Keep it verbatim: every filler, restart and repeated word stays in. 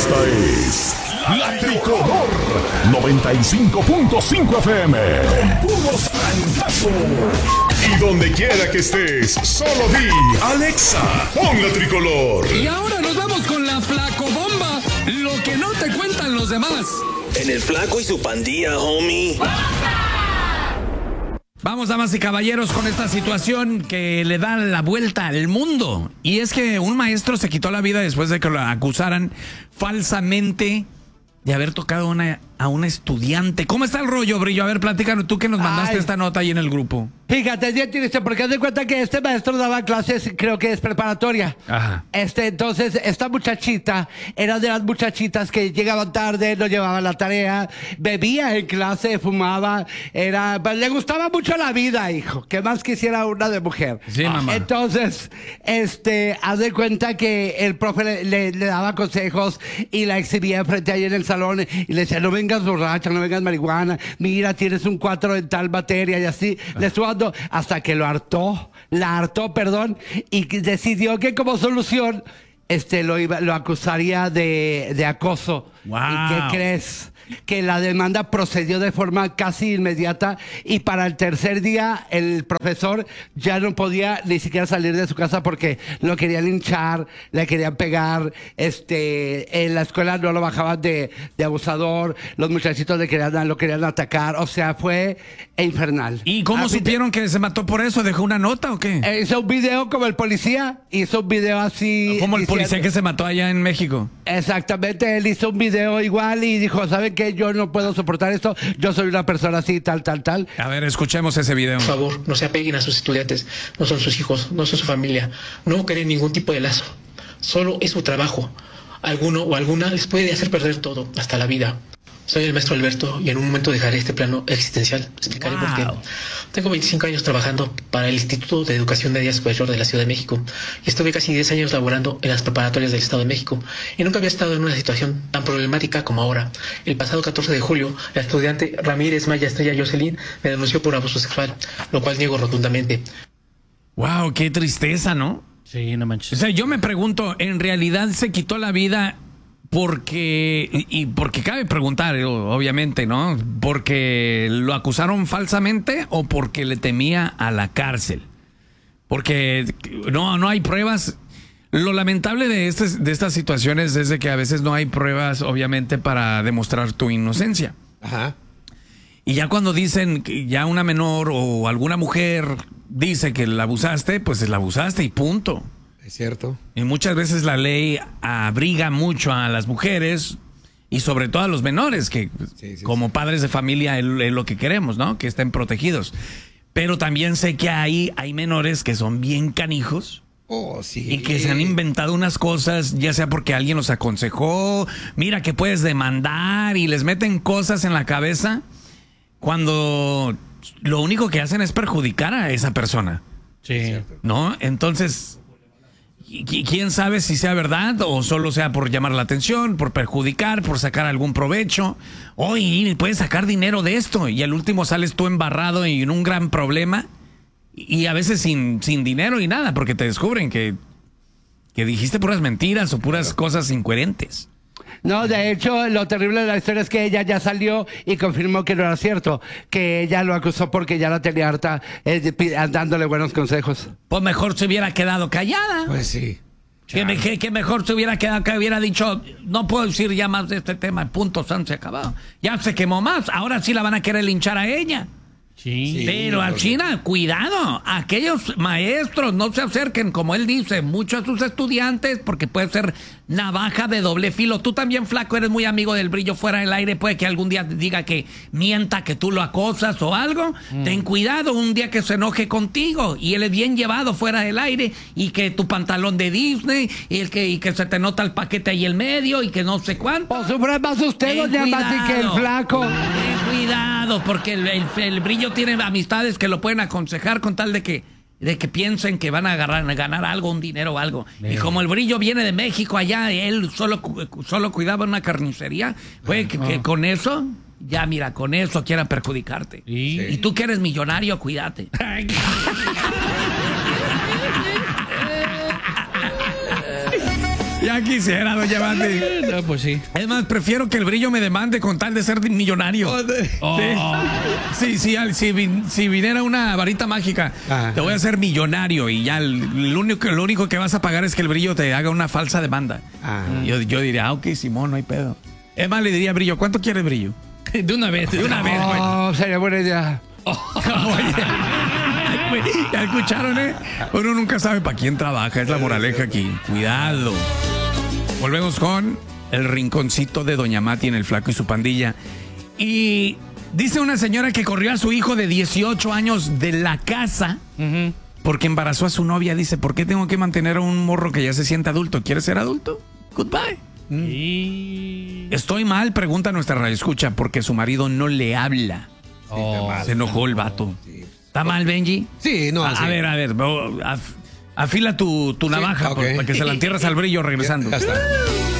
Esta es La Tricolor noventa y cinco punto cinco F M. Con puros francazos. Y donde quiera que estés, solo di Alexa, pon La Tricolor. Y ahora nos vamos con la Flacobomba. Lo que no te cuentan los demás. En el Flaco y su pandilla, homie. Vamos, damas y caballeros, con esta situación que le da la vuelta al mundo. Y es que un maestro se quitó la vida después de que lo acusaran falsamente de haber tocado una, a una estudiante. ¿Cómo está el rollo, Brillo? A ver, platícanos tú que nos mandaste Ay. esta nota ahí en el grupo. Fíjate, es bien triste porque haz de cuenta que este maestro daba clases, creo que es preparatoria. Ajá. Este, entonces, esta muchachita era de las muchachitas que llegaban tarde, no llevaban la tarea, bebía en clase, fumaba, era, pues, le gustaba mucho la vida, hijo. ¿Qué más quisiera una de mujer? Sí, mamá. Entonces, este, haz de cuenta que el profe le, le- le daba consejos y la exhibía frente ahí en el salón y le decía, no vengas borracha, no vengas marihuana, mira, tienes un cuatro en tal materia y así. Le estuvo dando hasta que lo hartó, la hartó, perdón, y que decidió que como solución este, lo, iba, lo acusaría de, de acoso. Wow. ¿Y qué crees? Que la demanda procedió de forma casi inmediata y para el tercer día el profesor ya no podía ni siquiera salir de su casa porque lo querían linchar, le querían pegar, este, en la escuela no lo bajaban de, de abusador, los muchachitos le querían, lo querían atacar, o sea, fue infernal. ¿Y cómo Así supieron que se mató por eso? ¿Dejó una nota o qué? te- Hizo un video como el policía, hizo un video así. Como el diciendo- policía que se mató allá en México. Exactamente, él hizo un video igual y dijo, ¿saben qué? Yo no puedo soportar esto, yo soy una persona así, tal, tal, tal. A ver, escuchemos ese video. Por favor, no se apeguen a sus estudiantes, no son sus hijos, no son su familia, no creen ningún tipo de lazo, solo es su trabajo. Alguno o alguna les puede hacer perder todo, hasta la vida. Soy el maestro Alberto y en un momento dejaré este plano existencial. Explicaré por qué. Wow. Tengo veinticinco años trabajando para el Instituto de Educación Media Superior de la Ciudad de México y estuve casi diez años laborando en las preparatorias del Estado de México y nunca había estado en una situación tan problemática como ahora. El pasado catorce de julio, la estudiante Ramírez Maya Estrella Jocelyn me denunció por abuso sexual, lo cual niego rotundamente. Wow, qué tristeza, ¿no? Sí, no O manches. sea, yo me pregunto, ¿en realidad se quitó la vida porque, y, y porque cabe preguntar, obviamente, ¿no? ¿Porque lo acusaron falsamente o porque le temía a la cárcel? Porque no, no hay pruebas. Lo lamentable de, este, de estas situaciones es de que a veces no hay pruebas, obviamente, para demostrar tu inocencia. Ajá. Y ya cuando dicen que ya una menor o alguna mujer dice que la abusaste, pues la abusaste y punto. Es cierto. Y muchas veces la ley abriga mucho a las mujeres y sobre todo a los menores, que Sí, sí, como sí. padres de familia es es lo que queremos, ¿no? Que estén protegidos. Pero también sé que hay, hay menores que son bien canijos Oh, sí. y que se han inventado unas cosas, ya sea porque alguien los aconsejó, mira que puedes demandar y les meten cosas en la cabeza cuando lo único que hacen es perjudicar a esa persona, Sí. ¿no? Entonces, qui- quién sabe si sea verdad o solo sea por llamar la atención, por perjudicar, por sacar algún provecho. Oye, puedes sacar dinero de esto y al último sales tú embarrado y en un gran problema y a veces sin, sin dinero y nada, porque te descubren que, que dijiste puras mentiras o puras cosas incoherentes. No, de hecho, lo terrible de la historia es que ella ya salió y confirmó que no era cierto, que ella lo acusó porque ya la tenía harta, eh, de- pi- dándole buenos consejos. Pues mejor se hubiera quedado callada. Pues sí. Que, me- que- que mejor se hubiera quedado, que hubiera dicho, no puedo decir ya más de este tema, punto, se acabado. Ya se quemó más, ahora sí la van a querer linchar a ella. Sí. Sí. Pero a porque- China, cuidado, aquellos maestros no se acerquen, como él dice, mucho a sus estudiantes, porque puede ser navaja de doble filo. Tú también, Flaco, eres muy amigo del Brillo fuera del aire, puede que algún día te diga que mienta, que tú lo acosas o algo. Mm. Ten cuidado un día que se enoje contigo y él es bien llevado fuera del aire y que tu pantalón de Disney y, el que, y que se te nota el paquete ahí en medio y que no sé cuánto. Pues sufre más usted, Ten doña Mati, que el cuidado. flaco. Ten cuidado, porque el, el- el Brillo tiene amistades que lo pueden aconsejar con tal de que de que piensen que van a agarrar, a ganar algo, un dinero o algo. Y como el Brillo viene de México allá, él solo, cu- solo cuidaba una carnicería, puede que, que con eso, ya mira, con eso quieran perjudicarte. Sí. Y tú que eres millonario, cuídate. Ya quisiera, doña Mati. No, pues sí. Es más, prefiero que el Brillo me demande con tal de ser millonario. Oh. Sí, sí, sí, si, vin- si viniera una varita mágica, Ajá. te voy a hacer millonario y ya el- lo único, lo único que vas a pagar es que el Brillo te haga una falsa demanda. Ajá. Yo, yo diría, ah, ok, Simón, no hay pedo. Es más, le diría, Brillo, ¿cuánto quieres, Brillo? De una vez. De una vez, güey. Oh, sería buena idea. Oye, güey, ya escucharon, ¿eh? Uno nunca sabe para quién trabaja, es la moraleja aquí. Cuidado. Volvemos con el rinconcito de Doña Mati en El Flaco y su pandilla. Y dice una señora que corrió a su hijo de dieciocho años de la casa Ujú. porque embarazó a su novia. Dice, ¿por qué tengo que mantener a un morro que ya se siente adulto? ¿Quieres ser adulto? Goodbye. Y... Estoy mal, pregunta nuestra radioescucha, porque su marido no le habla. Oh. Se enojó el vato. ¿Está mal, Benji? Sí, no, A, sí. a ver, a ver, af- afila tu, tu navaja ok. por- para que se la entierres al Brillo regresando. Ya está.